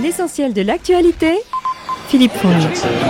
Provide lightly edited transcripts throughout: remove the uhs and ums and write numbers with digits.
L'essentiel de l'actualité, Philippe Fournier.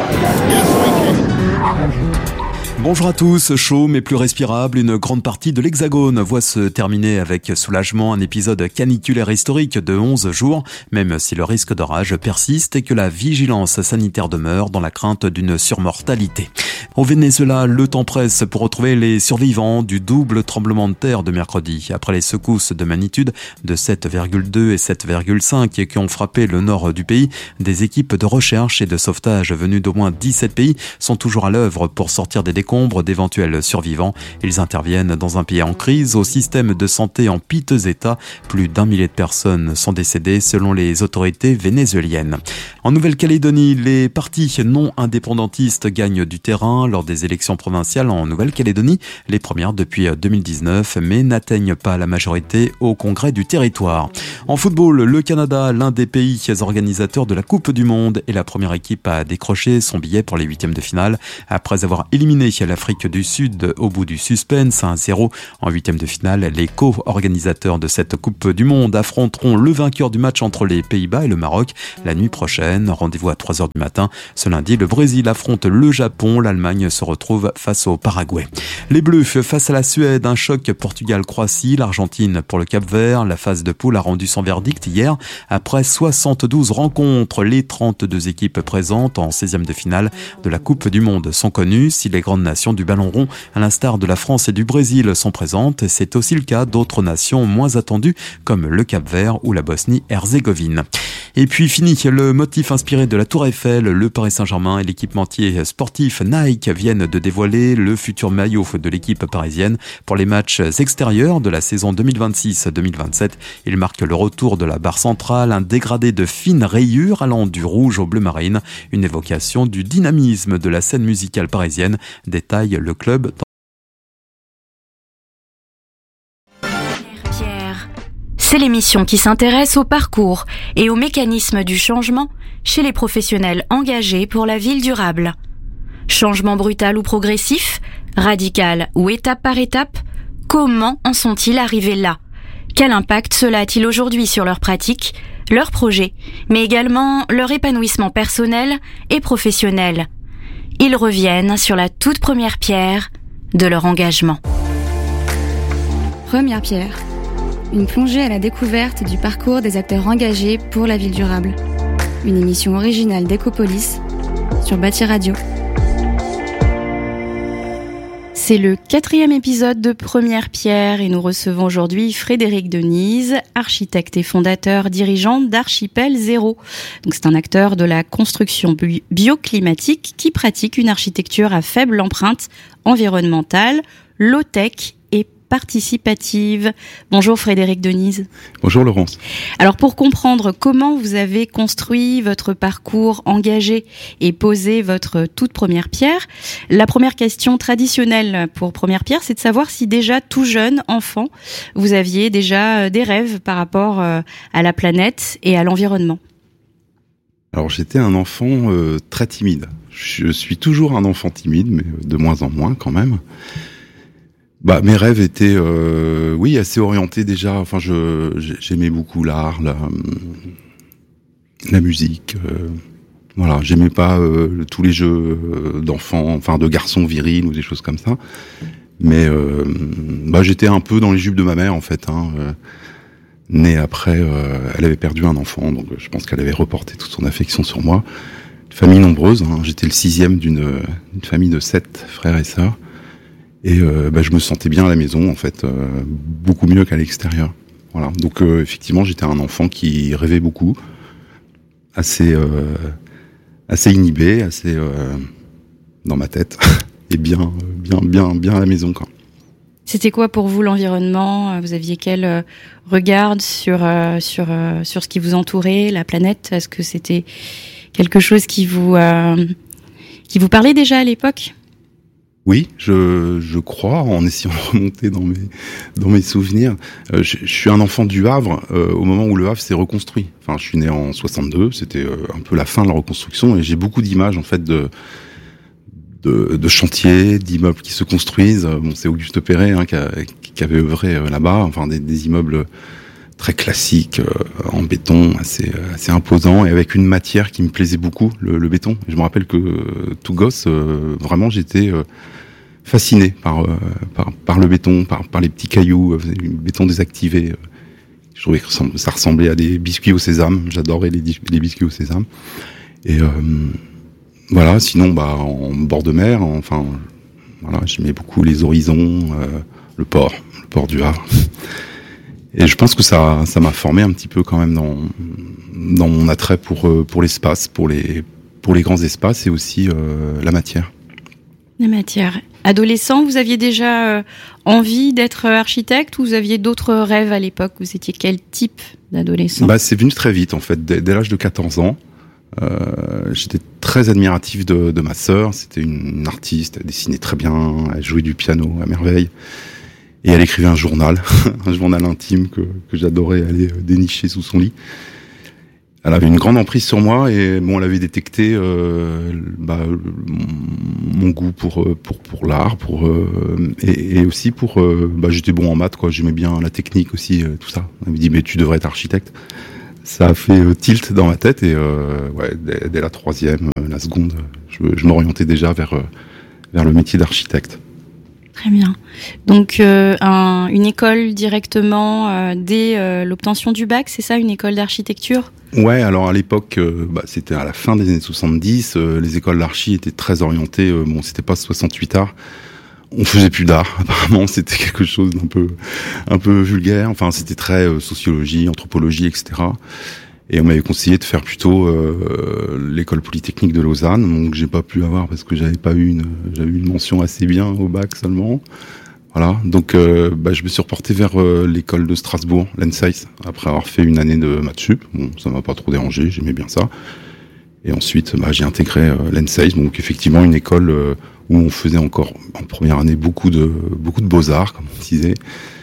Bonjour à tous, chaud mais plus respirable, une grande partie de l'Hexagone voit se terminer avec soulagement un épisode caniculaire historique de 11 jours, même si le risque d'orage persiste et que la vigilance sanitaire demeure dans la crainte d'une surmortalité. Au Venezuela, le temps presse pour retrouver les survivants du double tremblement de terre de mercredi. Après les secousses de magnitude de 7,2 et 7,5 qui ont frappé le nord du pays, des équipes de recherche et de sauvetage venues d'au moins 17 pays sont toujours à l'œuvre pour sortir des décombres d'éventuels survivants. Ils interviennent dans un pays en crise, au système de santé en piteux état. Plus d'1 millier de personnes sont décédées selon les autorités vénézuéliennes. En Nouvelle-Calédonie, les partis non indépendantistes gagnent du terrain lors des élections provinciales en Nouvelle-Calédonie, les premières depuis 2019, mais n'atteignent pas la majorité au Congrès du territoire. En football, le Canada, l'un des pays organisateurs de la Coupe du Monde, est la première équipe à décrocher son billet pour les huitièmes de finale, après avoir éliminé l'Afrique du Sud au bout du suspense 1-0 en huitième de finale. Les co-organisateurs de cette Coupe du Monde affronteront le vainqueur du match entre les Pays-Bas et le Maroc la nuit prochaine. Rendez-vous à 3h du matin. Ce lundi, le Brésil affronte le Japon. L'Allemagne se retrouve face au Paraguay. Les Bleus face à la Suède, un choc Portugal-Croatie, l'Argentine pour le Cap-Vert. La phase de poule a rendu son verdict hier. Après 72 rencontres, les 32 équipes présentes en 16e de finale de la Coupe du Monde sont connues. Si les grandes nations du ballon rond, à l'instar de la France et du Brésil, sont présentes, c'est aussi le cas d'autres nations moins attendues comme le Cap-Vert ou la Bosnie-Herzégovine. Et puis fini, le motif inspiré de la Tour Eiffel, le Paris Saint-Germain et l'équipementier sportif Nike viennent de dévoiler le futur maillot de l'équipe parisienne pour les matchs extérieurs de la saison 2026-2027. Il marque le retour de la barre centrale, un dégradé de fines rayures allant du rouge au bleu marine, une évocation du dynamisme de la scène musicale parisienne, détaille le club. C'est l'émission qui s'intéresse au parcours et aux mécanismes du changement chez les professionnels engagés pour la ville durable. Changement brutal ou progressif, radical ou étape par étape, comment en sont-ils arrivés là ? Quel impact cela a-t-il aujourd'hui sur leurs pratiques, leurs projets, mais également leur épanouissement personnel et professionnel ? Ils reviennent sur la toute première pierre de leur engagement. Première pierre. Une plongée à la découverte du parcours des acteurs engagés pour la ville durable. Une émission originale d'Ecopolis sur Bâti Radio. C'est le 4e épisode de Première Pierre et nous recevons aujourd'hui Frédéric Denise, architecte et fondateur dirigeant d'Archipel Zéro. Donc c'est un acteur de la construction bioclimatique qui pratique une architecture à faible empreinte environnementale, low-tech et participative. Bonjour Frédéric Denise. Bonjour Laurence. Alors pour comprendre comment vous avez construit votre parcours engagé et posé votre toute première pierre, la première question traditionnelle pour première pierre, c'est de savoir si déjà tout jeune enfant, vous aviez déjà des rêves par rapport à la planète et à l'environnement. Alors j'étais un enfant très timide. Je suis toujours un enfant timide, mais de moins en moins quand même. Mes rêves étaient, assez orientés déjà. Enfin, j'aimais beaucoup l'art, la musique. Voilà, j'aimais pas tous les jeux d'enfants, enfin de garçons virils ou des choses comme ça. Mais j'étais un peu dans les jupes de ma mère en fait. Née après, elle avait perdu un enfant, donc je pense qu'elle avait reporté toute son affection sur moi. Une famille nombreuse. J'étais le 6e d'une famille de 7 frères et sœurs. Et je me sentais bien à la maison, en fait, beaucoup mieux qu'à l'extérieur. Voilà. Donc effectivement, j'étais un enfant qui rêvait beaucoup, assez inhibé, assez dans ma tête, et bien à la maison, quoi. C'était quoi pour vous l'environnement ? Vous aviez quel regard sur ce qui vous entourait, la planète ? Est-ce que c'était quelque chose qui vous parlait déjà à l'époque ? Oui, je crois, en essayant de remonter dans mes souvenirs. Je suis un enfant du Havre, au moment où le Havre s'est reconstruit. Enfin, je suis né en 62, c'était un peu la fin de la reconstruction, et j'ai beaucoup d'images, en fait, de chantiers, d'immeubles qui se construisent. Bon, c'est Auguste Perret qui avait œuvré là-bas, enfin des immeubles très classique, en béton, assez imposant, et avec une matière qui me plaisait beaucoup, le béton. Je me rappelle que tout gosse, vraiment, j'étais fasciné par le béton, par les petits cailloux, le béton désactivé. Je trouvais que ça ressemblait à des biscuits au sésame. J'adorais les biscuits au sésame. Et voilà. Sinon, en bord de mer, voilà, j'aimais beaucoup les horizons, le port du Havre. Et je pense que ça m'a formé un petit peu quand même dans mon attrait pour l'espace, pour les grands espaces et aussi la matière. La matière. Adolescent, vous aviez déjà envie d'être architecte ou vous aviez d'autres rêves à l'époque? Vous étiez quel type d'adolescent? C'est venu très vite en fait, dès l'âge de 14 ans. J'étais très admiratif de ma sœur. C'était une artiste, elle dessinait très bien, elle jouait du piano à merveille. Et elle écrivait un journal, un journal intime que j'adorais aller dénicher sous son lit. Elle avait une grande emprise sur moi et elle avait détecté mon goût pour l'art, et aussi j'étais bon en maths, quoi. J'aimais bien la technique aussi, tout ça. Elle me dit mais tu devrais être architecte. Ça a fait tilt dans ma tête et dès la troisième, la seconde, je m'orientais déjà vers le métier d'architecte. Très bien. Donc une école directement dès l'obtention du bac, c'est ça, une école d'architecture? Ouais, alors à l'époque, c'était à la fin des années 70, les écoles d'archi étaient très orientées, c'était pas 68 arts, on faisait plus d'art, apparemment c'était quelque chose d'un peu vulgaire, enfin c'était très sociologie, anthropologie, etc. Et on m'avait conseillé de faire plutôt l'école polytechnique de Lausanne, donc j'ai pas pu avoir parce que j'avais eu une mention assez bien au bac seulement. Voilà, donc je me suis reporté vers l'école de Strasbourg, l'ENSEIS, après avoir fait une année de maths sup. Bon, ça m'a pas trop dérangé, j'aimais bien ça. Et ensuite, j'ai intégré l'ENSEIS, donc effectivement une école où on faisait encore en première année beaucoup de beaux-arts, comme on disait.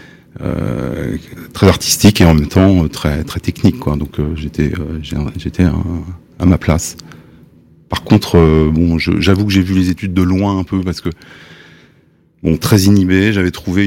Très artistique et en même temps très très technique, quoi. Donc j'étais à ma place. Par contre, j'avoue que j'ai vu les études de loin un peu parce que très inhibé, j'avais trouvé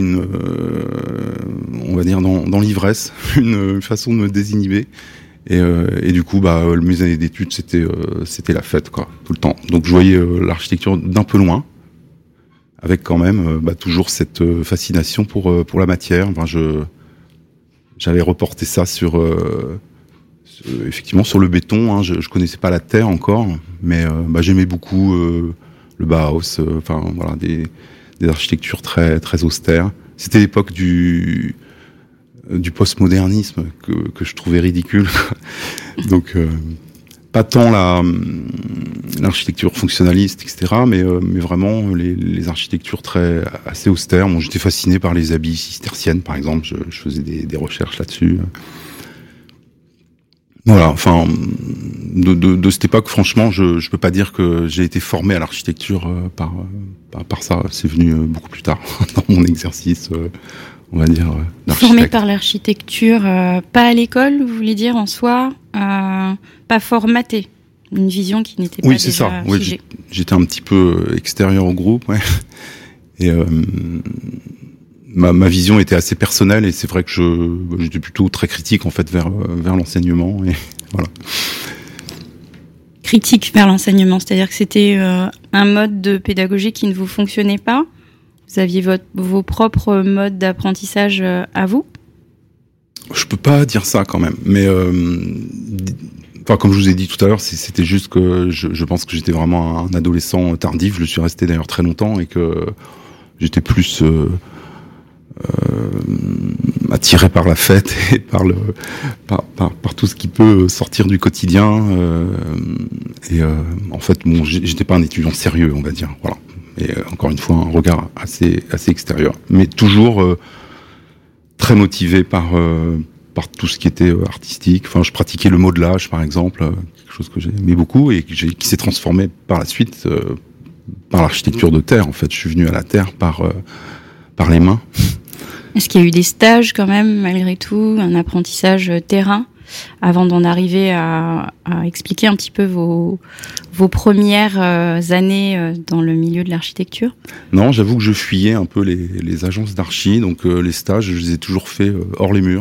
on va dire dans l'ivresse, une façon de me désinhiber. Et du coup, mes années d'études, c'était la fête, quoi, tout le temps. Donc je voyais l'architecture d'un peu loin, avec quand même toujours cette fascination pour la matière. Enfin, j'avais reporté ça effectivement sur le béton. Hein. Je connaissais pas la terre encore, mais j'aimais beaucoup le Bauhaus. Voilà, des architectures très très austères. C'était l'époque du postmodernisme que je trouvais ridicule. Donc pas tant l'architecture fonctionnaliste, etc., mais vraiment les architectures assez austères. Bon, j'étais fasciné par les abbayes cisterciennes, par exemple. Je faisais des recherches là-dessus. Voilà, enfin, de cette époque, franchement, je peux pas dire que j'ai été formé à l'architecture par ça. C'est venu beaucoup plus tard dans mon exercice, on va dire, d'architecte. Formé par l'architecture, pas à l'école, vous voulez dire, en soi, pas formaté, une vision qui n'était pas déjà figée. Oui, c'est ça. J'étais un petit peu extérieur au groupe, ouais. Et ma vision était assez personnelle et c'est vrai que j'étais plutôt très critique en fait vers l'enseignement et voilà. Critique vers l'enseignement, c'est-à-dire que c'était un mode de pédagogie qui ne vous fonctionnait pas? Vous aviez vos propres modes d'apprentissage à vous? Je peux pas dire ça quand même, mais comme je vous ai dit tout à l'heure, c'était juste que je pense que j'étais vraiment un adolescent tardif. Je le suis resté d'ailleurs très longtemps et que j'étais plus attiré par la fête et par tout ce qui peut sortir du quotidien. En fait, j'étais pas un étudiant sérieux, on va dire. Voilà. Et encore une fois, un regard assez extérieur, mais toujours très motivé par tout ce qui était artistique. Enfin, je pratiquais le modelage, par exemple, quelque chose que j'aimais beaucoup et qui s'est transformé par la suite par l'architecture de terre. En fait, je suis venu à la terre par les mains. Est-ce qu'il y a eu des stages quand même, malgré tout, un apprentissage terrain, avant d'en arriver à expliquer un petit peu vos premières années dans le milieu de l'architecture? Non, j'avoue que je fuyais un peu les agences d'archi, donc les stages, je les ai toujours faits hors les murs.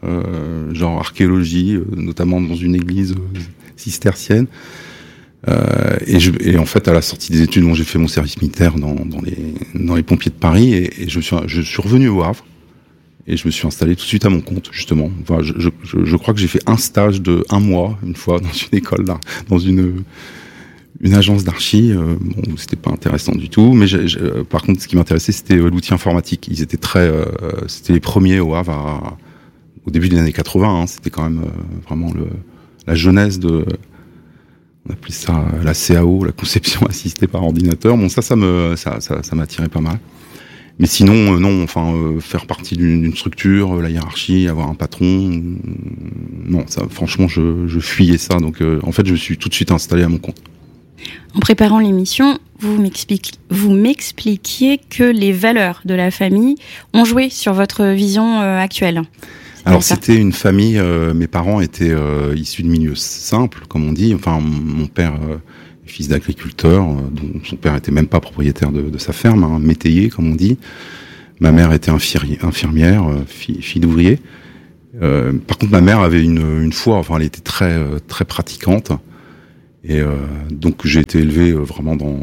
genre archéologie, notamment dans une église cistercienne. Et en fait, à la sortie des études, j'ai fait mon service militaire dans les pompiers de Paris, et je suis revenu au Havre, et je me suis installé tout de suite à mon compte, justement. Enfin, je crois que j'ai fait un stage de 1 mois, une fois, dans une école, là, dans une agence d'archi. Bon, c'était pas intéressant du tout, mais par contre, ce qui m'intéressait, c'était l'outil informatique. Ils étaient c'était les premiers au Havre au début des années 80. Hein, c'était quand même vraiment la jeunesse on appelait ça la CAO, la conception assistée par ordinateur. Bon, ça m'attirait pas mal. Mais sinon, non, faire partie d'une structure, la hiérarchie, avoir un patron, non, ça, franchement, je fuyais ça. Donc, en fait, je me suis tout de suite installé à mon compte. En préparant l'émission, vous m'expliquiez que les valeurs de la famille ont joué sur votre vision actuelle. Alors c'était une famille, mes parents étaient issus de milieux simples, comme on dit. Enfin, mon père est fils d'agriculteur, dont son père était même pas propriétaire de sa ferme, hein, métayer, comme on dit. Ma mère était infirmière, fille d'ouvrier. Par contre, ma mère avait une foi, elle était très très pratiquante. Et donc j'ai été élevé vraiment dans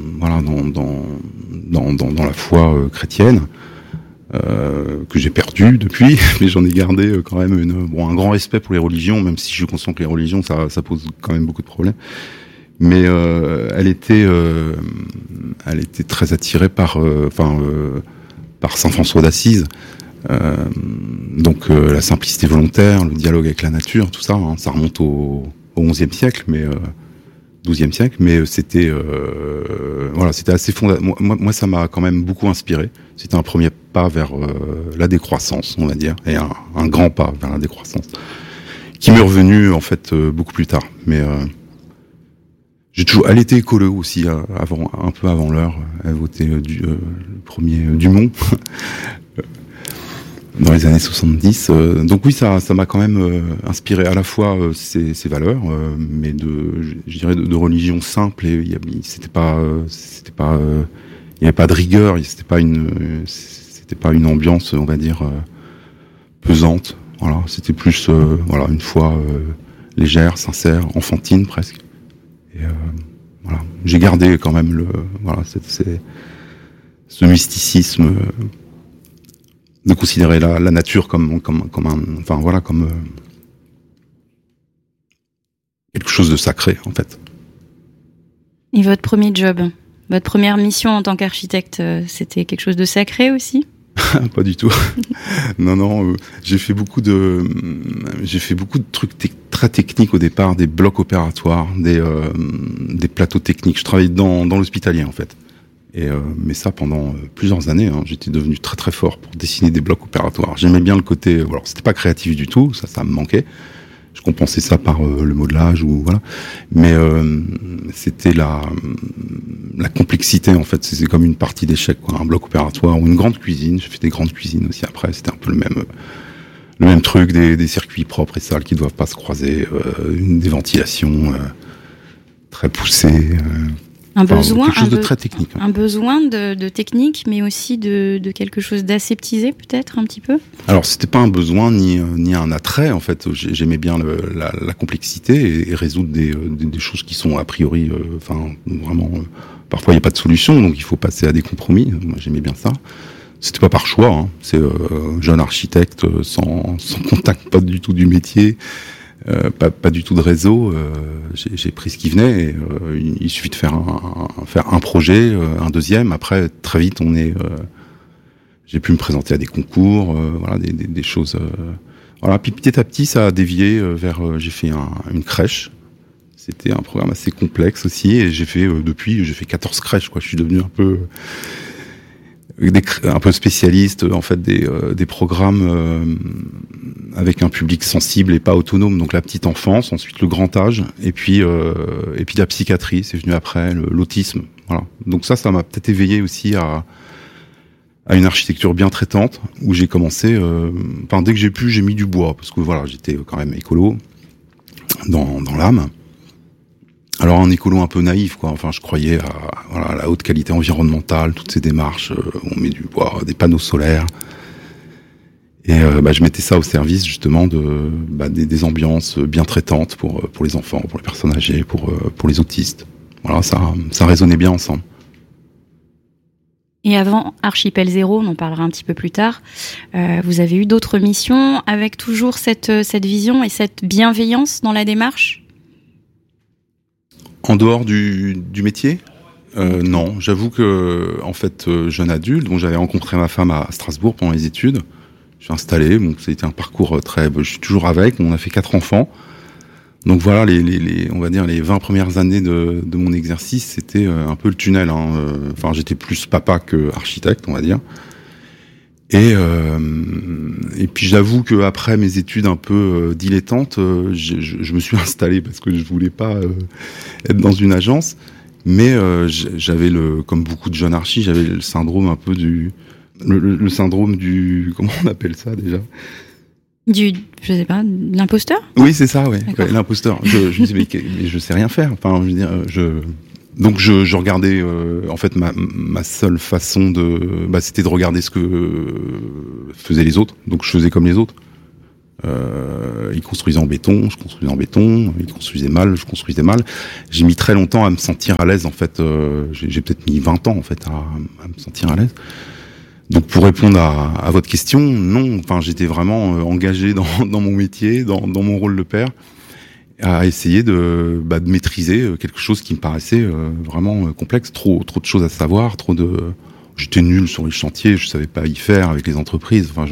la foi chrétienne. Que j'ai perdu depuis, mais j'en ai gardé quand même un grand respect pour les religions, même si je suis conscient que les religions ça pose quand même beaucoup de problèmes. Mais elle était très attirée par Saint François d'Assise, donc la simplicité volontaire, le dialogue avec la nature, tout ça, hein, ça remonte au XIe siècle, mais 12e siècle, mais c'était c'était assez fondateur. Moi, ça m'a quand même beaucoup inspiré. C'était un premier pas vers la décroissance, on va dire, et un grand pas vers la décroissance, qui m'est revenu en fait beaucoup plus tard. Mais elle était écolo aussi, un peu avant l'heure. Elle votait le premier Dumont. Dans les années 70, donc oui, ça m'a quand même inspiré à la fois ces valeurs, mais je dirais de religion simple. Et il y avait pas de rigueur, c'était pas une ambiance, on va dire pesante. Voilà, c'était plus une foi légère, sincère, enfantine presque. Et j'ai gardé quand même ce mysticisme. De considérer la nature comme quelque chose de sacré, en fait. Et votre premier job, votre première mission en tant qu'architecte, c'était quelque chose de sacré aussi ? Pas du tout. Non, j'ai fait beaucoup de trucs très techniques au départ, des blocs opératoires, des plateaux techniques. Je travaillais dans l'hospitalier, en fait. Mais ça pendant plusieurs années, hein, j'étais devenu très très fort pour dessiner des blocs opératoires. J'aimais bien le côté, alors c'était pas créatif du tout, ça me manquait. Je compensais ça par le modelage ou voilà. Mais c'était la complexité en fait. C'est comme une partie d'échec, quoi. Un bloc opératoire ou une grande cuisine. J'ai fait des grandes cuisines aussi après. C'était un peu le même truc, des circuits propres et sales qui doivent pas se croiser, des ventilations très poussées. Quelque chose de très technique. Hein. Un besoin de technique, mais aussi de quelque chose d'aseptisé, peut-être, un petit peu ? Alors, c'était pas un besoin, ni un attrait, en fait. J'aimais bien la complexité et résoudre des choses qui sont, a priori, vraiment... parfois, il n'y a pas de solution, donc il faut passer à des compromis. Moi, j'aimais bien ça. C'était pas par choix, hein. C'est jeune architecte, sans contact, pas du tout du métier. Pas du tout de réseau. J'ai pris ce qui venait. Et, il suffit de faire un projet, un deuxième. Après, très vite, j'ai pu me présenter à des concours, des choses. Puis petit à petit, ça a dévié vers. J'ai fait une crèche. C'était un programme assez complexe aussi, et j'ai fait 14 crèches. Je suis devenu un peu spécialiste en fait des programmes avec un public sensible et pas autonome, donc la petite enfance, ensuite le grand âge, et puis la psychiatrie, c'est venu après, l'autisme, voilà. Donc ça m'a peut-être éveillé aussi à une architecture bien traitante, où j'ai commencé, dès que j'ai pu, j'ai mis du bois, parce que voilà, j'étais quand même écolo dans l'âme. Alors un écolo un peu naïf, quoi. Je croyais à la haute qualité environnementale, toutes ces démarches, on met du bois, des panneaux solaires. Et je mettais ça au service justement des ambiances bien traitantes pour les enfants, pour les personnes âgées, pour les autistes. Voilà, ça résonnait bien ensemble. Et avant Archipel Zéro, on en parlera un petit peu plus tard, vous avez eu d'autres missions avec toujours cette vision et cette bienveillance dans la démarche ? En dehors du métier ? Non, j'avoue que en fait, jeune adulte, donc j'avais rencontré ma femme à Strasbourg pendant les études. Je suis installé, donc ça a été un parcours je suis toujours avec, on a fait 4 enfants. Donc voilà, on va dire les 20 premières années de mon exercice, c'était un peu le tunnel. Enfin, j'étais plus papa que architecte, on va dire. Et puis j'avoue que après mes études un peu dilettantes, je me suis installé parce que je voulais pas être dans une agence. Mais j'avais comme beaucoup de jeunes archis, j'avais le syndrome un peu le syndrome du, comment on appelle ça déjà ? Je sais pas, l'imposteur ? Oui, c'est ça, ouais, l'imposteur. Je me disais, mais je sais rien faire. Enfin, je veux dire, donc je regardais, en fait, ma seule façon c'était de regarder ce que faisaient les autres. Donc je faisais comme les autres. Ils construisaient en béton, je construisais en béton. Ils construisaient mal, je construisais mal. J'ai mis très longtemps à me sentir à l'aise, en fait. J'ai peut-être mis 20 ans, en fait, à me sentir à l'aise. Donc pour répondre à votre question, non. Enfin, j'étais vraiment engagé dans mon métier, dans mon rôle de père, à essayer de maîtriser quelque chose qui me paraissait vraiment complexe. Trop de choses à savoir, j'étais nul sur les chantiers, je savais pas y faire avec les entreprises. Enfin,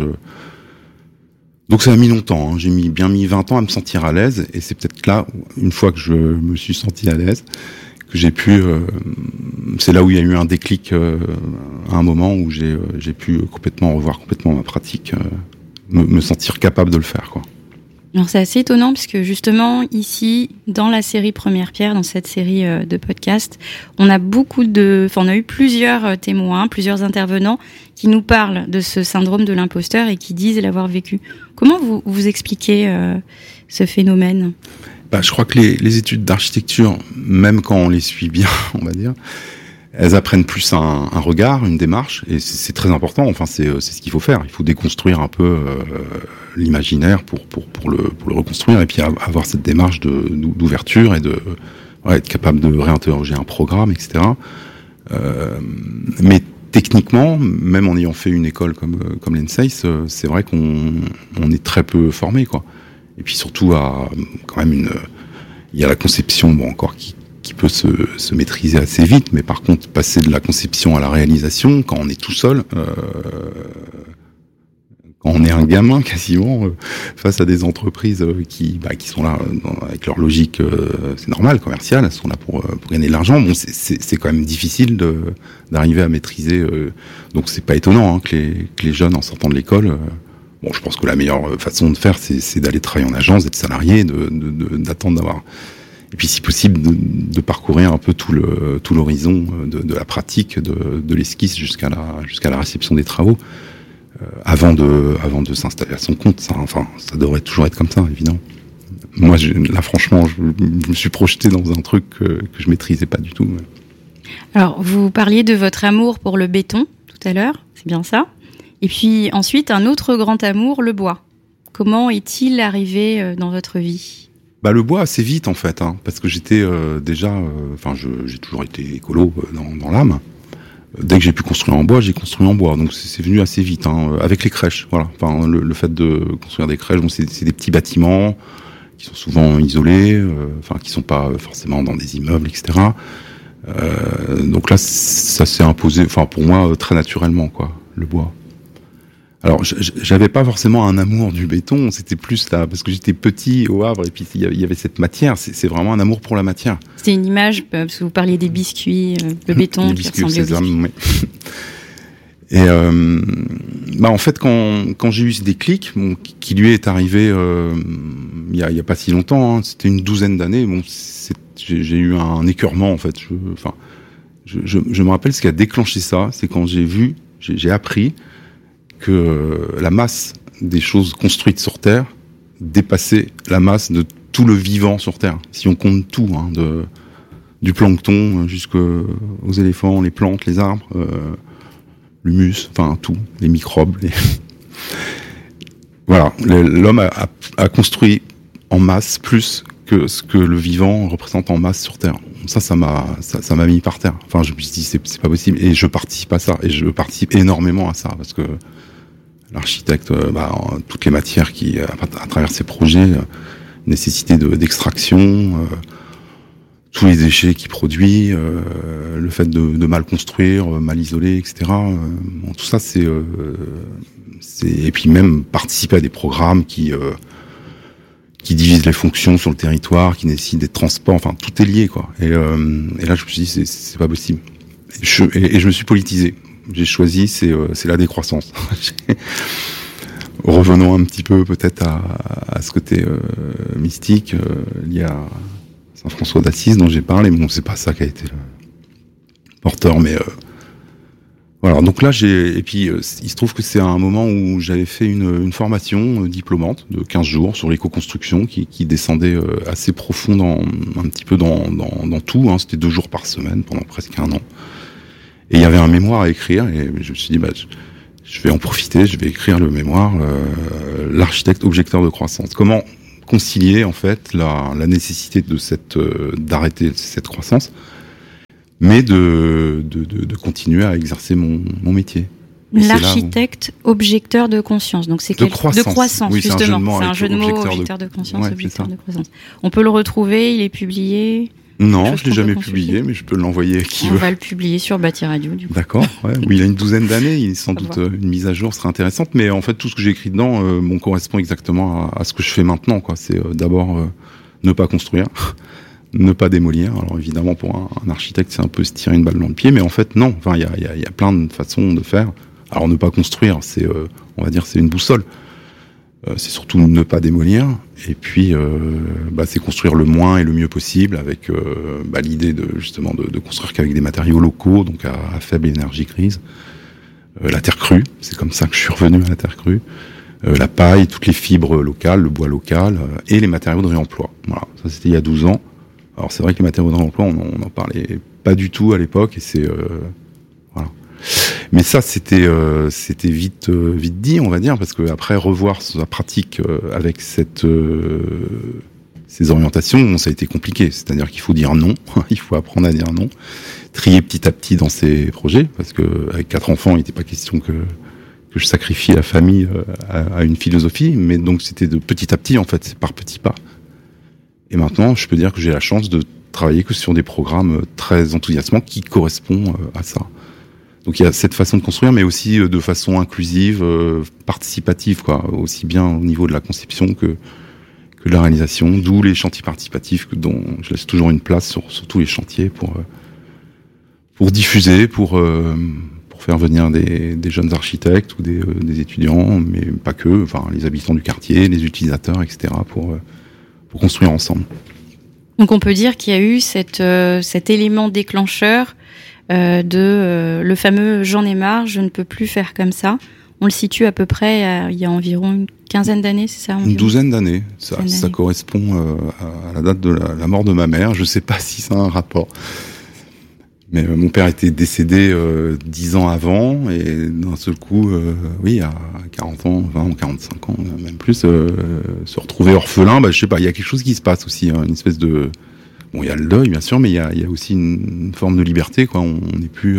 donc ça a mis longtemps. J'ai bien mis 20 ans à me sentir à l'aise, et c'est peut-être là, une fois que je me suis senti à l'aise, que j'ai pu. C'est là où il y a eu un déclic à un moment où j'ai pu revoir complètement ma pratique, me sentir capable de le faire, quoi. Alors c'est assez étonnant puisque justement ici dans la série Première Pierre, dans cette série de podcasts, on a eu plusieurs témoins, plusieurs intervenants qui nous parlent de ce syndrome de l'imposteur et qui disent l'avoir vécu. Comment vous expliquez ce phénomène ? Je crois que les études d'architecture, même quand on les suit bien, on va dire, elles apprennent plus un regard, une démarche, et c'est très important. Enfin, c'est ce qu'il faut faire. Il faut déconstruire un peu l'imaginaire pour le reconstruire, et puis avoir cette démarche d'ouverture et être capable de réinterroger un programme, etc. Mais techniquement, même en ayant fait une école comme l'ENSACE, c'est vrai qu'on est très peu formé, quoi. Et puis surtout, quand même il y a la conception, encore qui peut se maîtriser assez vite, mais par contre, passer de la conception à la réalisation, quand on est tout seul, quand on est un gamin quasiment, face à des entreprises qui sont là avec leur logique, c'est normal, commerciale, elles sont là pour gagner de l'argent. Bon, c'est quand même difficile d'arriver à maîtriser. Donc c'est pas étonnant que les jeunes, en sortant de l'école, je pense que la meilleure façon de faire, c'est d'aller travailler en agence, d'être salarié, d'attendre d'avoir, et puis si possible de parcourir un peu tout l'horizon de la pratique, de l'esquisse jusqu'à la réception des travaux, avant de s'installer à son compte. Ça devrait toujours être comme ça, évidemment. Moi, là, franchement, je me suis projeté dans un truc que je maîtrisais pas du tout. Alors, vous parliez de votre amour pour le béton tout à l'heure, c'est bien ça ? Et puis ensuite, un autre grand amour, le bois. Comment est-il arrivé dans votre vie ? Le bois assez vite, en fait, parce que j'étais déjà... j'ai toujours été écolo dans l'âme. Dès que j'ai pu construire en bois, j'ai construit en bois. Donc c'est venu assez vite, avec les crèches. Voilà. Enfin, le fait de construire des crèches, c'est des petits bâtiments qui sont souvent isolés, qui sont pas forcément dans des immeubles, etc. Donc là, ça s'est imposé, pour moi, très naturellement, quoi, le bois. Alors, j'avais pas forcément un amour du béton, c'était plus là, parce que j'étais petit au Havre, et puis il y avait cette matière, c'est vraiment un amour pour la matière. C'était une image, parce que vous parliez des biscuits, le béton qui ressemblait aux biscuits. Oui. Et en fait, quand j'ai eu ce déclic, qui lui est arrivé il y a pas si longtemps, c'était une 12aine d'années, j'ai eu un écœurement, en fait. Je me rappelle ce qui a déclenché ça, c'est quand j'ai appris que la masse des choses construites sur Terre dépassait la masse de tout le vivant sur Terre. Si on compte tout, du plancton jusqu'aux éléphants, les plantes, les arbres, l'humus, tout, les microbes. voilà, l'homme a construit en masse plus que ce que le vivant représente en masse sur Terre. Ça m'a mis par terre. Enfin, je me suis dit, c'est pas possible. Et je participe à ça. Et je participe énormément à ça. Parce que l'architecte, toutes les matières qui, à travers ses projets, nécessité d'extraction, tous les déchets qu'il produit, le fait de mal construire, mal isoler, etc. Tout ça, c'est et puis même participer à des programmes qui divisent les fonctions sur le territoire, qui nécessitent des transports, enfin tout est lié, quoi. Et là, je me suis dit, c'est pas possible. Et je me suis politisé. J'ai choisi, c'est la décroissance. Revenons un petit peu peut-être à ce côté mystique lié à Saint François d'Assise dont j'ai parlé. Bon, c'est pas ça qui a été le porteur, mais voilà. Donc là, il se trouve que c'est un moment où j'avais fait une formation diplômante de 15 jours sur l'éco-construction qui descendait assez profond un petit peu dans tout. Hein. C'était 2 jours par semaine pendant presque 1 an. Et il y avait un mémoire à écrire et je me suis dit, je vais en profiter, je vais écrire le mémoire l'architecte objecteur de croissance. Comment concilier en fait la nécessité d'arrêter cette croissance, mais de continuer à exercer mon métier. L'architecte objecteur de conscience. Donc c'est de croissance. Oui, justement. C'est un jeu de mots, objecteur de conscience, ouais, objecteur de croissance. On peut le retrouver, il est publié. Non, je l'ai jamais publié, mais je peux l'envoyer à qui veut. On va le publier sur Bâti Radio, du coup. D'accord, ouais. Oui, il a une 12aine d'années, il sans doute une mise à jour serait intéressante, mais en fait, tout ce que j'ai écrit dedans, correspond exactement à ce que je fais maintenant, quoi. C'est d'abord ne pas construire, ne pas démolir. Alors évidemment, pour un architecte, c'est un peu se tirer une balle dans le pied, mais en fait, non. Enfin, il y a plein de façons de faire. Alors ne pas construire, c'est, on va dire, c'est une boussole. C'est surtout ne pas démolir, et puis c'est construire le moins et le mieux possible avec l'idée de construire qu'avec des matériaux locaux, donc à faible énergie grise. La terre crue, c'est comme ça que je suis revenu à la terre crue. La paille, toutes les fibres locales, le bois local et les matériaux de réemploi. Voilà, ça c'était il y a 12 ans. Alors c'est vrai que les matériaux de réemploi, on en parlait pas du tout à l'époque, et c'est voilà. Mais ça, c'était vite dit, on va dire, parce que après revoir sa pratique avec ces orientations, ça a été compliqué. C'est-à-dire qu'il faut dire non, il faut apprendre à dire non, trier petit à petit dans ses projets, parce que avec 4 enfants, il n'était pas question que je sacrifie la famille à une philosophie, mais donc c'était de petit à petit, en fait, c'est par petits pas. Et maintenant, je peux dire que j'ai la chance de travailler que sur des programmes très enthousiasmants qui correspondent à ça. Donc il y a cette façon de construire, mais aussi de façon inclusive, participative, quoi, aussi bien au niveau de la conception que de la réalisation, d'où les chantiers participatifs dont je laisse toujours une place sur tous les chantiers pour diffuser, pour faire venir des jeunes architectes ou des étudiants, mais pas que, enfin les habitants du quartier, les utilisateurs, etc., pour construire ensemble. Donc on peut dire qu'il y a eu cet élément déclencheur le fameux j'en ai marre, je ne peux plus faire comme ça. On le situe à peu près il y a environ une quinzaine d'années, c'est ça environ ? Une douzaine d'années. Ça correspond à la date de la mort de ma mère. Je ne sais pas si ça a un rapport. Mais mon père était décédé 10 ans avant, et d'un seul coup, à 40 ans, 20 ou 45 ans, même plus, se retrouver orphelin, je sais pas, il y a quelque chose qui se passe aussi, hein, une espèce de... Bon, il y a le deuil, bien sûr, mais il y a aussi une forme de liberté, quoi. On n'est plus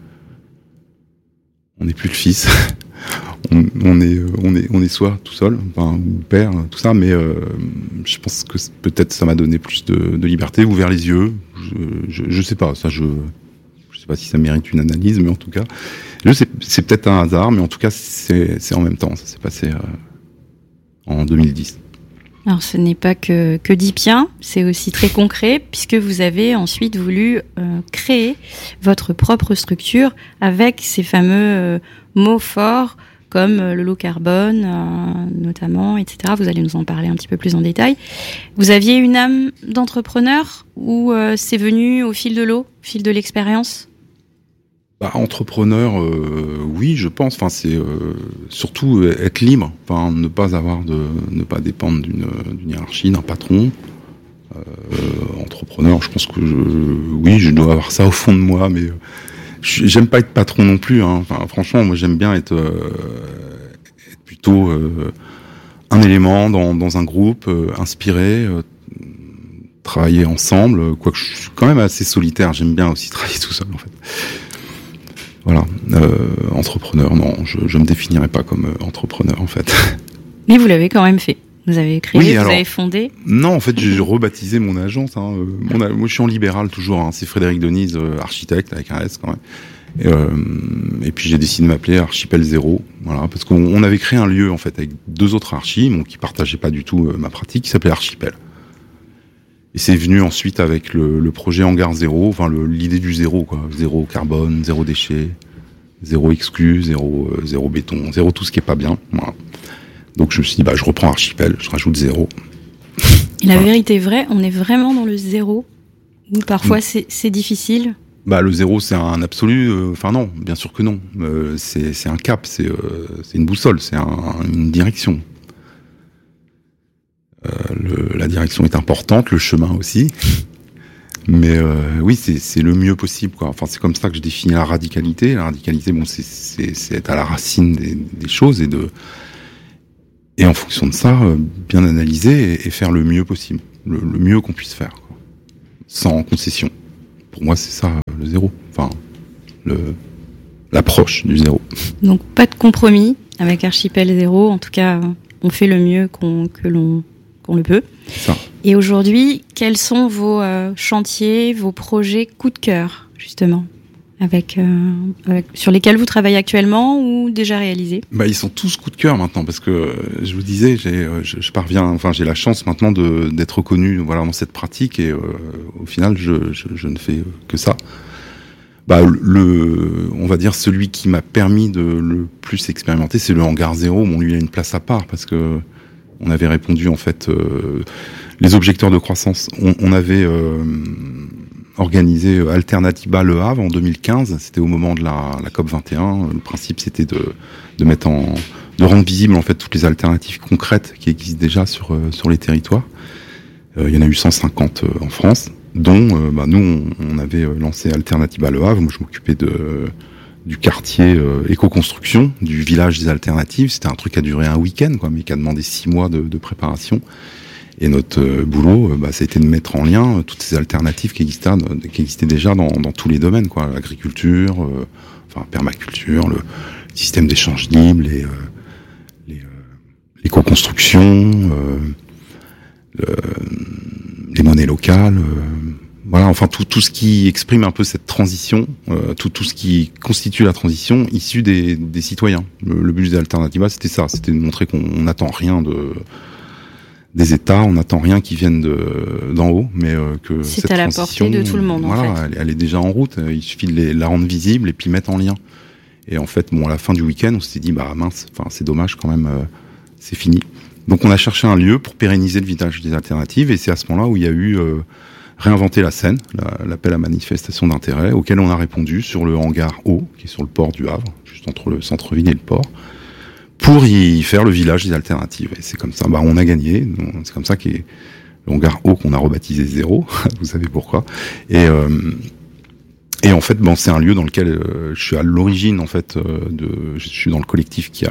le fils. on est soi, tout seul, enfin, ou père, tout ça, mais je pense que peut-être ça m'a donné plus de liberté, ouvert les yeux. Je sais pas, ça, je sais pas si ça mérite une analyse, mais en tout cas, c'est peut-être un hasard, mais en tout cas, c'est en même temps. Ça s'est passé en 2010. Alors ce n'est pas que dit bien, c'est aussi très concret, puisque vous avez ensuite voulu créer votre propre structure avec ces fameux mots forts comme le low carbone notamment, etc. Vous allez nous en parler un petit peu plus en détail. Vous aviez une âme d'entrepreneur ou c'est venu au fil de l'eau, au fil de l'expérience ? Entrepreneur, oui, je pense. Enfin, c'est surtout être libre. Enfin, ne pas dépendre d'une hiérarchie, d'un patron. Entrepreneur, je pense que je dois avoir ça au fond de moi, mais j'aime pas être patron non plus. Hein. Enfin, franchement, moi, j'aime bien être plutôt un élément dans un groupe, inspiré, travailler ensemble, quoique je suis quand même assez solitaire, j'aime bien aussi travailler tout seul en fait. Voilà, entrepreneur, non, je me définirais pas comme entrepreneur en fait. Mais vous l'avez quand même fait. Vous avez créé, vous avez fondé. Non, en fait, j'ai rebaptisé mon agence. Moi, je suis en libéral toujours. Hein, c'est Frédéric Denise, architecte avec un S quand même. Et puis j'ai décidé de m'appeler Archipel 0, voilà, parce qu'on avait créé un lieu en fait avec 2 autres archis, qui partageaient pas du tout ma pratique, qui s'appelait Archipel. Et c'est venu ensuite avec le projet Hangar 0, enfin l'idée du zéro, quoi. 0 carbone, 0 déchet, 0 exclu, 0 béton, 0 tout ce qui est pas bien. Voilà. Donc je me suis dit, je reprends Archipel, je rajoute 0. Et la vérité vraie, on est vraiment dans le 0, ou parfois c'est difficile. Le 0 c'est un absolu, non, bien sûr que non. C'est un cap, c'est une boussole, c'est une direction. La direction est importante, le chemin aussi. Mais oui, c'est le mieux possible, quoi. Enfin, c'est comme ça que je définis la radicalité. La radicalité, c'est être à la racine des choses et en fonction de ça, bien analyser et faire le mieux possible, le mieux qu'on puisse faire, quoi. Sans concession. Pour moi, c'est ça le 0. Enfin, l'approche du 0. Donc pas de compromis avec Archipel 0. En tout cas, on fait le mieux qu'on le peut. Ça. Et aujourd'hui, quels sont vos chantiers, vos projets coup de cœur, justement, sur lesquels vous travaillez actuellement ou déjà réalisés? Ils sont tous coup de cœur maintenant, parce que je vous disais, j'ai la chance maintenant d'être reconnu, voilà, dans cette pratique, et au final, je ne fais que ça. On va dire celui qui m'a permis de le plus expérimenter, c'est le Hangar 0. Lui, il a une place à part, parce que on avait répondu, en fait, les objecteurs de croissance. On avait organisé Alternatiba Le Havre en 2015. C'était au moment de la COP 21. Le principe, c'était de rendre visible, en fait, toutes les alternatives concrètes qui existent déjà sur les territoires. Il y en a eu 150 en France, dont nous, on avait lancé Alternatiba Le Havre. Moi, je m'occupais du quartier éco-construction, du village des alternatives. C'était un truc qui a duré un week-end, quoi, mais qui a demandé 6 mois de préparation. Et notre boulot, ça a été de mettre en lien toutes ces alternatives qui existaient déjà dans tous les domaines, quoi. L'agriculture, permaculture, le système d'échange libre, l'éco-construction, les monnaies locales, voilà, enfin tout ce qui exprime un peu cette transition, tout ce qui constitue la transition issue des citoyens. Le but des Alternatiba, c'était ça, c'était de montrer qu'on n'attend rien des États, on n'attend rien qui vienne d'en haut, mais que c'est cette à la transition, portée de tout le monde. Voilà, en fait. elle est déjà en route. Il suffit de la rendre visible et puis mettre en lien. Et en fait, à la fin du week-end, on s'est dit, mince, c'est dommage quand même, c'est fini. Donc on a cherché un lieu pour pérenniser le village des alternatives, et c'est à ce moment-là où il y a eu réinventer la scène, l'appel à manifestation d'intérêt, auquel on a répondu sur le hangar haut, qui est sur le port du Havre, juste entre le centre-ville et le port, pour y faire le village des alternatives. Et c'est comme ça, on a gagné. C'est comme ça qu'est le hangar haut qu'on a rebaptisé 0. Vous savez pourquoi. Et en fait, c'est un lieu dans lequel je suis à l'origine, en fait, je suis dans le collectif qui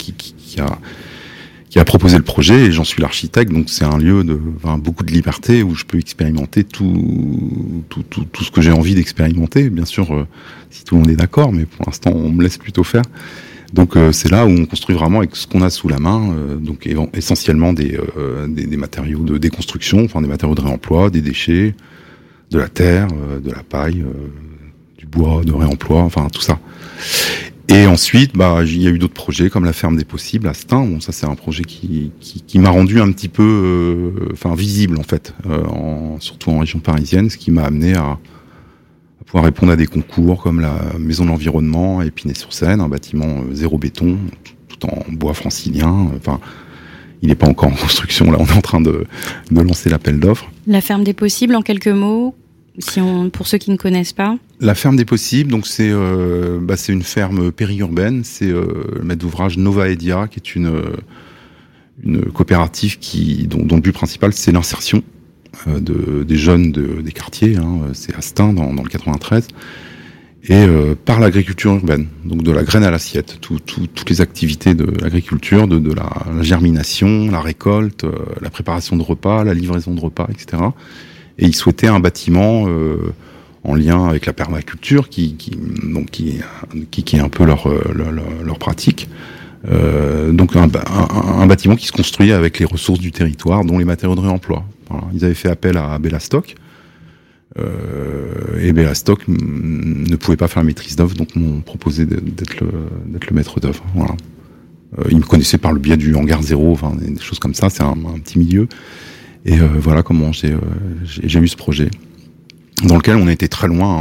a proposé le projet, et j'en suis l'architecte. Donc c'est un lieu de beaucoup de liberté où je peux expérimenter tout ce que j'ai envie d'expérimenter. Bien sûr, si tout le monde est d'accord, mais pour l'instant, on me laisse plutôt faire. Donc c'est là où on construit vraiment avec ce qu'on a sous la main, donc essentiellement des matériaux de déconstruction, enfin des matériaux de réemploi, des déchets, de la terre, de la paille, du bois, de réemploi, enfin tout ça. Et ensuite, il y a eu d'autres projets comme la ferme des possibles à Stein. Bon, ça c'est un projet qui m'a rendu un petit peu, visible en fait, surtout en région parisienne, ce qui m'a amené à pouvoir répondre à des concours comme la Maison de l'Environnement à Épinay-sur-Seine, un bâtiment 0 béton, tout en bois francilien. Enfin, il n'est pas encore en construction. Là, on est en train de lancer l'appel d'offres. La ferme des possibles, en quelques mots, pour ceux qui ne connaissent pas. La ferme des possibles, donc c'est une ferme périurbaine. C'est le maître d'ouvrage Nova Edia, qui est une coopérative dont le but principal c'est l'insertion des jeunes des quartiers. C'est à Stein dans le 93. et par l'agriculture urbaine, donc de la graine à l'assiette, toutes les activités de l'agriculture, de la germination, la récolte, la préparation de repas, la livraison de repas, etc. Et ils souhaitaient un bâtiment en lien avec la permaculture, qui est un peu leur pratique. Donc un bâtiment qui se construit avec les ressources du territoire, dont les matériaux de réemploi. Voilà. Ils avaient fait appel à Bellastock. Et Bellastock ne pouvait pas faire la maîtrise d'œuvre, donc m'ont proposé d'être le maître d'œuvre. Voilà. Ils me connaissaient par le biais du Hangar Zéro, enfin des choses comme ça. C'est un petit milieu. Et voilà comment j'ai eu ce projet, dans lequel on a été très loin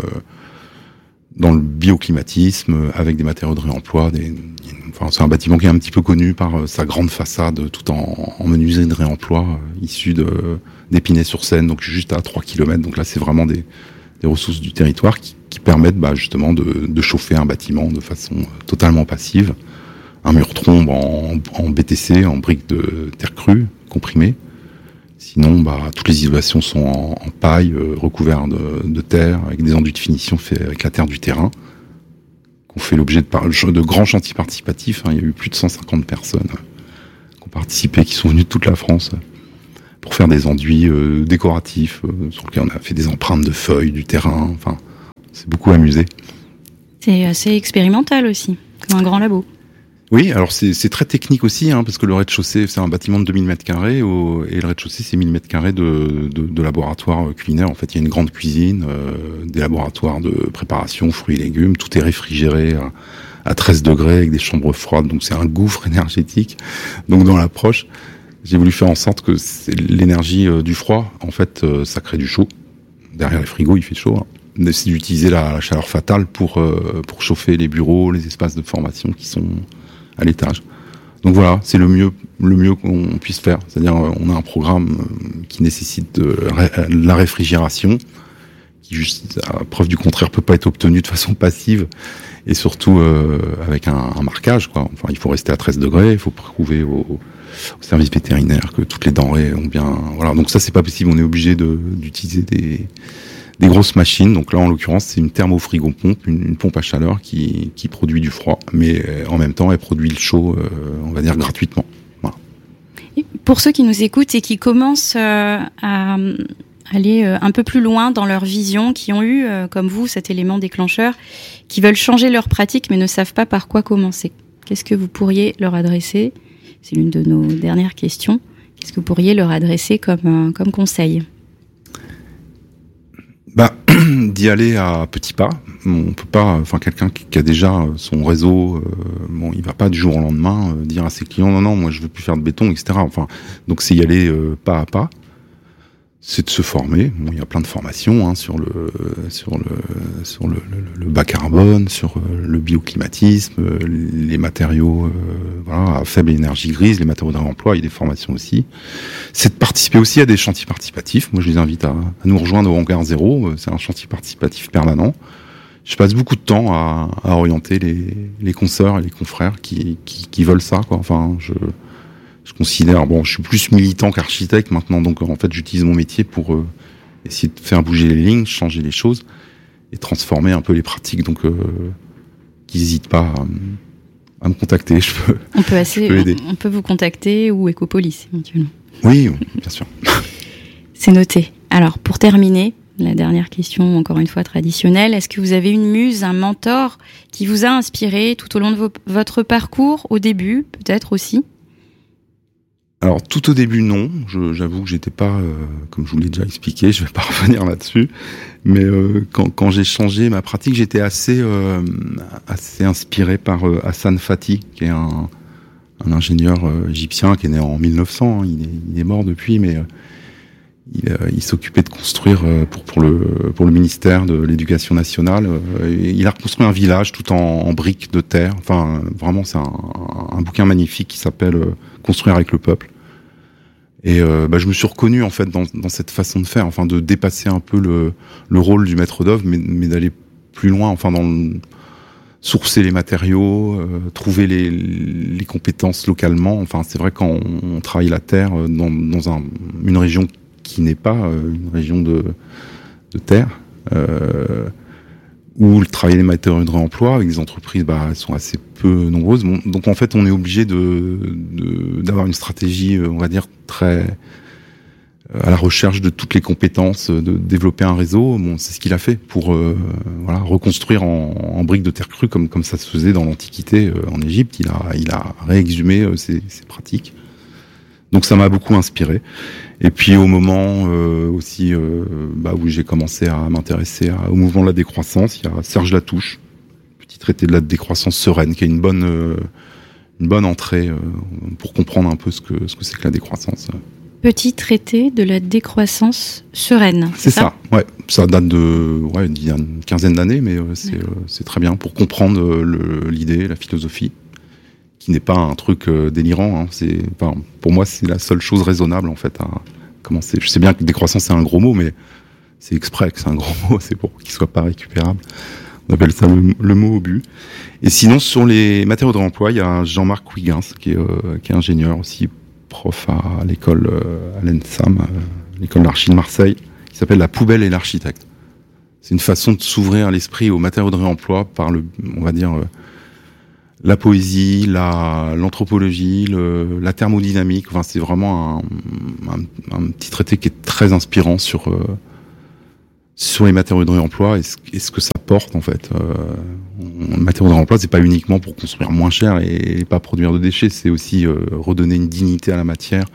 dans le bioclimatisme, avec des matériaux de réemploi. C'est un bâtiment qui est un petit peu connu par sa grande façade, tout en menuiserie de réemploi, issue d'Épinay-sur-Seine, donc juste à 3 km. Donc là, c'est vraiment des ressources du territoire qui permettent justement de chauffer un bâtiment de façon totalement passive. Un mur trombe en BTC, en briques de terre crue, comprimées. Sinon, toutes les isolations sont en paille, recouvertes de terre, avec des enduits de finition faits avec la terre du terrain, qu'on fait l'objet de grands chantiers participatifs. Il y a eu plus de 150 personnes qui ont participé, qui sont venues de toute la France pour faire des enduits décoratifs, sur lesquels on a fait des empreintes de feuilles, du terrain. Enfin, c'est beaucoup amusé. C'est assez expérimental aussi, comme un grand labo. Oui, alors c'est très technique aussi, parce que le rez-de-chaussée, c'est un bâtiment de 2000 m2 et le rez-de-chaussée, c'est 1000 m2 de laboratoire culinaire. En fait, il y a une grande cuisine, des laboratoires de préparation, fruits et légumes, tout est réfrigéré à 13 degrés avec des chambres froides, donc c'est un gouffre énergétique. Donc dans l'approche, j'ai voulu faire en sorte que l'énergie du froid, en fait, ça crée du chaud. Derrière les frigos, il fait chaud. C'est d'utiliser la chaleur fatale pour chauffer les bureaux, les espaces de formation qui sont à l'étage. Donc voilà, c'est le mieux qu'on puisse faire. C'est-à-dire, on a un programme qui nécessite de la réfrigération, qui, juste à preuve du contraire, peut pas être obtenu de façon passive, et surtout avec un marquage, quoi. Enfin, il faut rester à 13 degrés, il faut prouver au service vétérinaire que toutes les denrées ont bien... Voilà, donc ça, c'est pas possible. On est obligé d'utiliser des grosses machines. Donc là, en l'occurrence, c'est une thermofrigo-pompe, une pompe à chaleur qui produit du froid, mais en même temps, elle produit le chaud, on va dire, gratuitement. Voilà. Et pour ceux qui nous écoutent et qui commencent à aller un peu plus loin dans leur vision, qui ont eu, comme vous, cet élément déclencheur, qui veulent changer leur pratique mais ne savent pas par quoi commencer, qu'est-ce que vous pourriez leur adresser ? C'est l'une de nos dernières questions. Qu'est-ce que vous pourriez leur adresser comme conseil ? D'y aller à petits pas. On peut pas, quelqu'un qui a déjà son réseau, il va pas du jour au lendemain dire à ses clients non, moi je veux plus faire de béton, etc. Donc c'est y aller pas à pas. C'est de se former. Il y a plein de formations sur le bas carbone, sur le bioclimatisme, les matériaux à faible énergie grise, les matériaux de réemploi. Il y a des formations aussi. C'est de participer aussi à des chantiers participatifs. Moi, je les invite à nous rejoindre au Hangar Zéro. C'est un chantier participatif permanent. Je passe beaucoup de temps à orienter les consoeurs et les confrères qui veulent ça, quoi. Je considère, je suis plus militant qu'architecte maintenant, donc en fait j'utilise mon métier pour essayer de faire bouger les lignes, changer les choses et transformer un peu les pratiques. Donc qu'ils n'hésitent pas à me contacter, on peut aider. On peut vous contacter ou Ecopolis éventuellement. Oui, bien sûr. C'est noté. Alors pour terminer, la dernière question, encore une fois traditionnelle, est-ce que vous avez une muse, un mentor qui vous a inspiré tout au long de votre parcours, au début peut-être aussi ? Alors tout au début non, j'avoue que j'étais pas, comme je vous l'ai déjà expliqué, je vais pas revenir là-dessus, mais quand j'ai changé ma pratique, j'étais assez inspiré par Hassan Fatih, qui est un ingénieur égyptien qui est né en 1900, il est mort depuis, mais il s'occupait de construire pour le ministère de l'Éducation nationale. Il a reconstruit un village tout en briques de terre. Enfin, vraiment, c'est un bouquin magnifique qui s'appelle Construire avec le peuple. Et je me suis reconnu en fait dans cette façon de faire, de dépasser un peu le rôle du maître d'œuvre, mais d'aller plus loin, sourcer les matériaux, trouver les compétences localement. C'est vrai quand on travaille la terre dans une région qui n'est pas une région de terre, ou le travail des matériaux de réemploi avec des entreprises, elles sont assez peu nombreuses. Bon, donc en fait, on est obligé d'avoir une stratégie, on va dire, très à la recherche de toutes les compétences, de développer un réseau. Bon, c'est ce qu'il a fait pour reconstruire en briques de terre crue comme ça se faisait dans l'Antiquité en Égypte. Il a réexhumé ces pratiques. Donc ça m'a beaucoup inspiré. Et puis au moment aussi où j'ai commencé à m'intéresser au mouvement de la décroissance, il y a Serge Latouche, petit traité de la décroissance sereine, qui est une bonne entrée pour comprendre un peu ce que c'est que la décroissance. Petit traité de la décroissance sereine. C'est ça. Ouais, ça date d'il y a une quinzaine d'années, mais c'est très bien pour comprendre l'idée, la philosophie, qui n'est pas un truc délirant. Pour moi, c'est la seule chose raisonnable en fait à commencer. Je sais bien que décroissance c'est un gros mot, mais c'est exprès que c'est un gros mot, c'est pour qu'il soit pas récupérable. On appelle ça le mot au but. Et sinon, sur les matériaux de réemploi, il y a Jean-Marc Huygens qui est ingénieur aussi, prof à l'école à l'ENSAM, l'école d'archi de Marseille, qui s'appelle La poubelle et l'architecte. C'est une façon de s'ouvrir l'esprit aux matériaux de réemploi par la poésie, l'anthropologie, la thermodynamique. Enfin, c'est vraiment un petit traité qui est très inspirant sur les matériaux de réemploi et ce que ça porte en fait. Le matériau de réemploi, c'est pas uniquement pour construire moins cher et pas produire de déchets, c'est aussi redonner une dignité à la matière,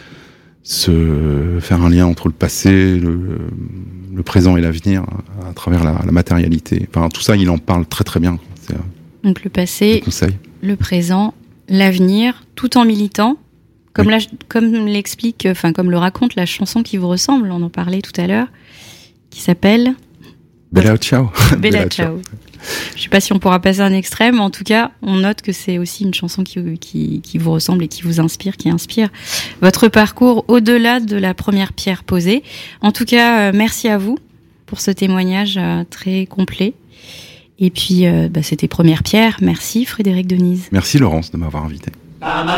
faire un lien entre le passé, le présent et l'avenir à travers la matérialité. Enfin, tout ça, il en parle très très bien. Donc le passé, le présent, l'avenir, tout en militant, comme l'explique, comme le raconte la chanson qui vous ressemble, on en parlait tout à l'heure, qui s'appelle Bella Ciao. Bella Ciao. Je sais pas si on pourra passer un extrait, mais en tout cas, on note que c'est aussi une chanson qui vous ressemble et qui vous inspire, qui inspire votre parcours au-delà de la première pierre posée. En tout cas, merci à vous pour ce témoignage très complet. Et puis, c'était Première Pierre. Merci Frédéric Denise. Merci Laurence de m'avoir invité.